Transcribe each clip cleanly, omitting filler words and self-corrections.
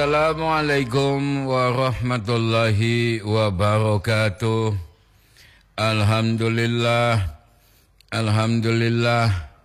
Assalamualaikum warahmatullahi wabarakatuh. Alhamdulillah, alhamdulillah.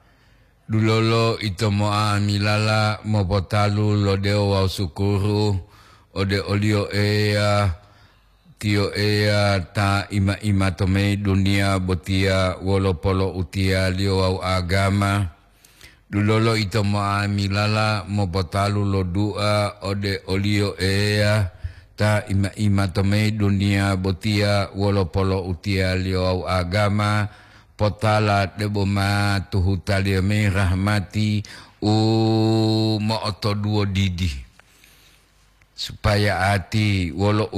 Dulolo ito mo amilala mo potalu lo deo wa sukuru ode olio ea tio ea ta ima tome dunia botia wolo polo utia lio au agama. Dulolo ito mo amilala mo potalu lo dua ode olio ea ta ima tome dunia botia wolo polo utia lio au agama. Potala debo ma tuhu talia me rahmati mo oto duo didi supaya ati wolo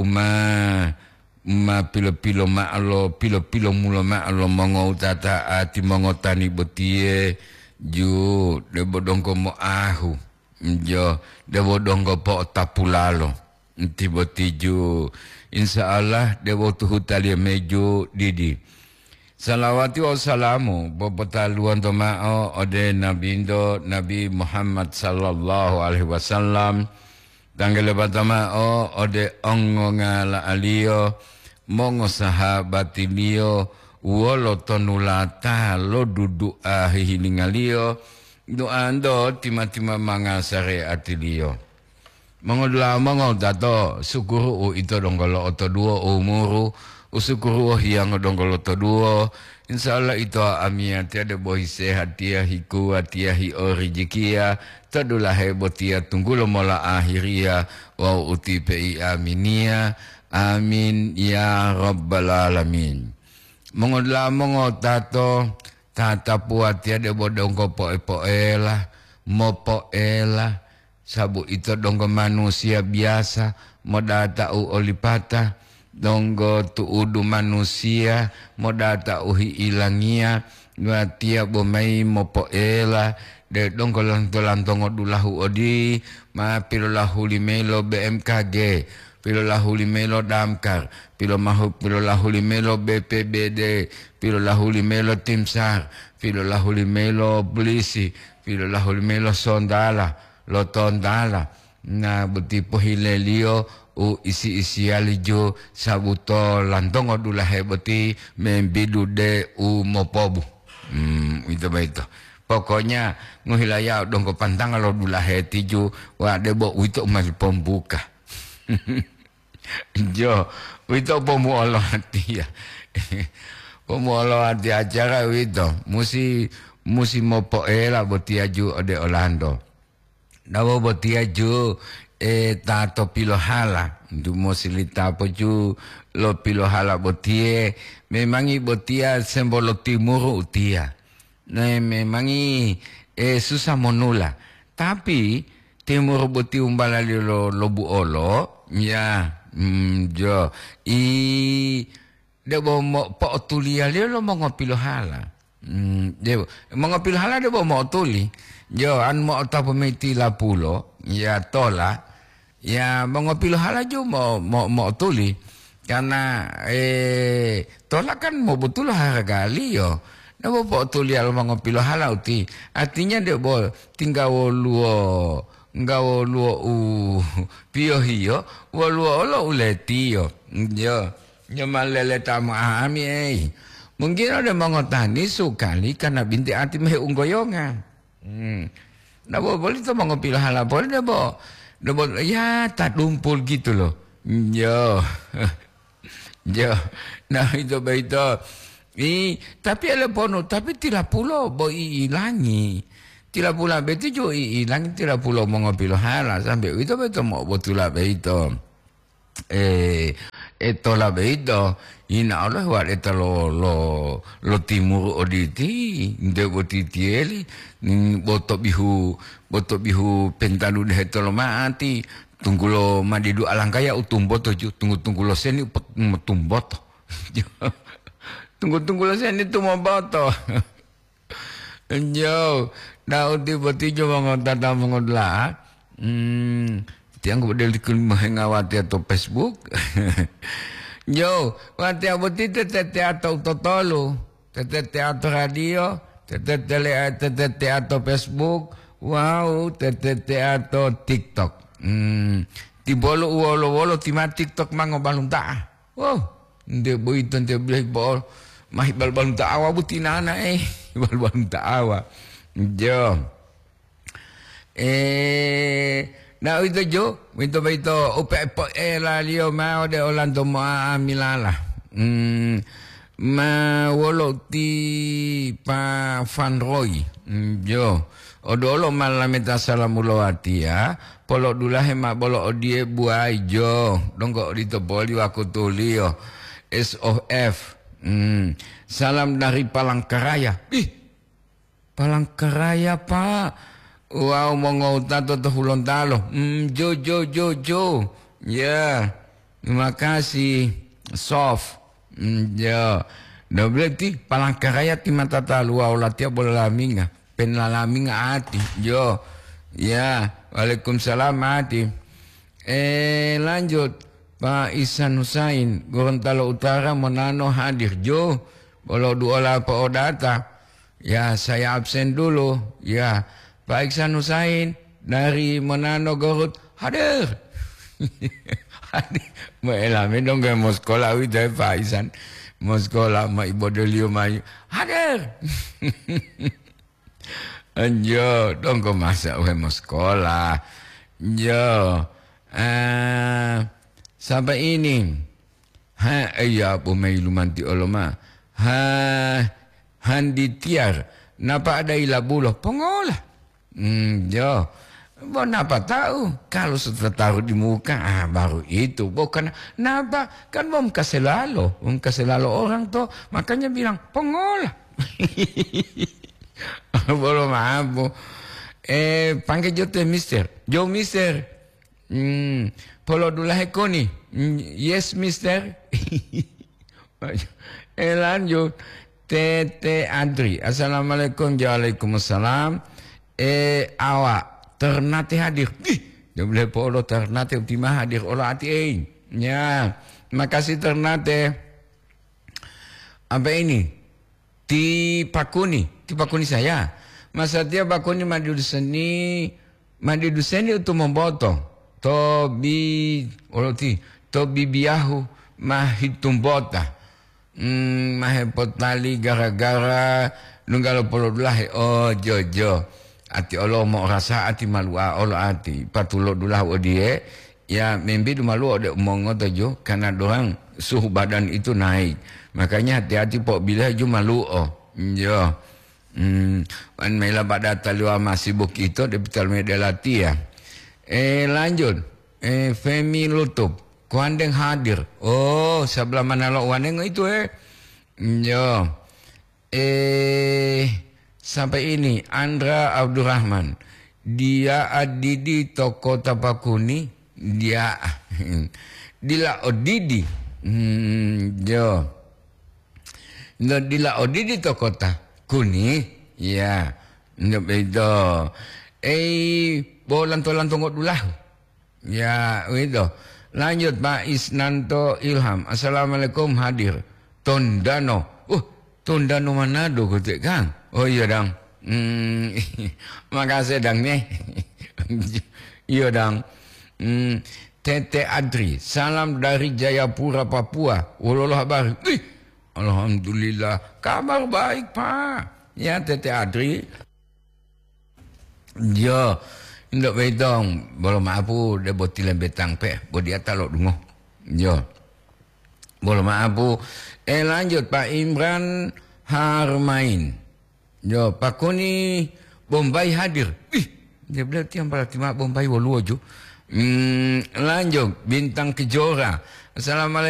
ma pilo ma pilo mulo ma alo mongo tata ati mongo tani botie ju debo dongko mo ahu jo debo dongko po tapulalo nti boti ju insyaallah debo tuhu talia meju didi. Salawati wa salamu bopataluan tomao ode Nabi Indo Nabi Muhammad sallallahu alaihi wasallam tanggele batamao ode ongo ngala alio mongo sahabati lio wolo tonulata lo dudu hilingalio doa ando tima mangasare atilio mongo dato sukuru ito donggolo oto duo umuru usukuru hiang donggolo to duo insyaallah ito amia tiada bohi sehat tia hiku tia hi orijikia tadulah hebotia tunggulo mola akhiria wa uti pi aminia amin ya rabbal alamin mongo tato tata puat tiada bodong ko poela mopo ela sabu ito donggo manusia biasa modata u olipata donggo tu udu manusia modata uhi ilangia ngatia bomai mopo ela de donggo lantongo dulahu odi ma pilolahu limelo BMKG pilolahu limelo damkar pilolahu limelo BPBD pilolahu limelo timsar pilolahu limelo polisi pilolahu limelo sondala lotondala na butipo hilelio u isi alijo sabuto lantongo dula heboti membidu de u mopobu itu baito pokoknya nguhilaya dongko pantang lo dula hetiju wa debo itu mal pembuka jo itu pemuolo hati ya pemuolo hati acara itu musi mopo ela botiaju ode Orlando dawo botiaju tato pilohala du mosilita poju lo pilohala botie memangi botia sembolo timur utia memangi susah monula tapi timur boti umbala lo buolo ya jo debo mo po tulia lo mo pilohala debo mo pilohala debo mo tuli jo an mo ta pemeti la pulo ya tola ya mengopil halaju mau tuli karena tolak kan mau betul harga liyo na mau tuli al mengopil halauti artinya dia bo tinggal luo pio hiyo luo lo uletio yo nyamalele tama ami mungkin ada mengotani sukali karena binti ati meh unggoyongan na boleh tu mengopil halal boleh dia bo ya tak dumpul gitu loh. Yo. Nah itu baito. Tapi ada pono, tapi tidak pulau bo ilangi. Tidak pula betu jo ilangi tidak pulau mengopilo hala sampai itu betul mau betul lah baito. Eto lah baito. Ina Allah wa eta lo timur oditi de botitieli boto bihu pentalu de to lo mati tunggulo madidu alangkaya utumboto ju tunggu seni utumboto tunggu seni tumoboto jo na uti boti jo mangotata mangodla tiang ko del kun mahengawati atau Facebook yo, wati aboti tete atau totolu, tete atau radio, tete atau Facebook, wow, tete atau TikTok. Ti bolo wolo ti ma TikTok mango balung ta. Oh, de boiton te beli bol. Mah balung ta awa butinana balung ta awa. Jo. Na itu jo, itu upe la lio ma de Orlando ma milala. Ma wolo ti pa Van Roy. Jo. Odolo malameta salamulo ati ya. Polo dulahe ma bolo odie buai jo. Dongko dito boli aku tulio. SOF. Salam dari Palangkaraya. Ih. Palangkaraya Pak. Wow, mongo tato to hulon talo. Jo. Ya. Terima kasih. Sof. Ya. Dah berarti Palangkaraya ti mata talu wow latia bola laminga. Penlalaming ati. Jo. Ya. Waalaikumsalam ati. Lanjut. Pak Ihsan Husain. Gorontalo Utara Manado hadir. Jo. Bolo duola pa odata. Ya saya absen dulu. Ya. Pak Ihsan Husain. Dari Manado Garut. Hadir. Hadir. Maelami dong ke mau sekolah. Widai Pak Ihsan. Mau sekolah. Ma ibu delio mayu. Hadir. Jo, dong kau masak mau sekolah. Jo, sampai ini. Iya apa mailumanti oloma. Handi tiar. Napa ada ilabuloh? Pengolah. Jo, bo napa tahu? Kalau sudah taruh di muka, baru itu. Bukan napa? Kan bom kasih lalu orang tuh. Makanya bilang pengolah. Bolo maaf. Panggil jote mister. Jo mister. Polo dulahe koni. Yes mister. Lanjut. Tete Adri. Assalamualaikum. Waalaikumsalam. Awak. Ternate hadir. Dia boleh polo Ternate. Ultima hadir. Olah hati. Ya. Makasih Ternate. Apa ini? Ti pakuni saya. Masa dia pakuni mandi duseni untuk memboto. Tobi biahu mahitum bota. Mahepotali gara-gara nunggalo polo dulahe. Oh jojo. Ati Allah mau rasa ati malua Allah ati. Patulo dulah odie. Ya membi du malu ode umongo tojo. Karena dorang suhu badan itu naik. Makanya hati-hati pok bila ju malu jo. Wan mela pada talua masih buk itu de betal medelati ya. Lanjut. Femi Lutub. Kuandeng hadir. Oh, sebelah mana lo waneng itu jo. Sampai ini Andra Abdurrahman. Dia adidi toko tapakuni. Dia dila odidi. Jo. Dila odidi tokota kuni ya ndak bedo bolan-tolan tunggu dulu ya itu lanjut Pak Isnanto Ilham. Assalamualaikum hadir Tondano. Tondano Manado kotek Kang. Oh iya dang. Makasih dang nih. Iya dang. Tete Adri. Salam dari Jayapura Papua. Wallah kabar. Alhamdulillah. Kabar baik Pak. Ya Tete Adri. Ya. Ndak betong. Boleh maapu. Dia botilan betang pe. Bodia talok dungo. Ya. Boleh maapu. Lanjut Pak Imran Harmain. Ya. Pak Koni Bombay hadir. Dia bilang tiang pada timak Bombay walu aja. Lanjut Bintang Kejora. Assalamualaikum.